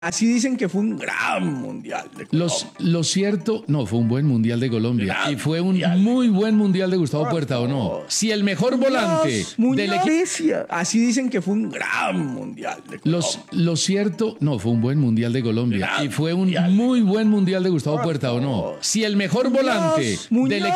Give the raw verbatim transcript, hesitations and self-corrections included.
Así dicen que fue un gran mundial de Colombia. Los, lo cierto, no, fue un buen mundial de Colombia. Gran y fue un mundial. muy buen mundial de Gustavo Por Puerta, ¿o no? favor. Si el mejor volante Muñoz, del Muñoz. equipo. Así dicen que fue un gran mundial de Colombia. Los, lo cierto, no, fue un buen mundial de Colombia. Gran y fue un mundial. muy buen mundial de Gustavo Por Puerta, ¿o no? favor. Si el mejor volante Muñoz, del Muñoz.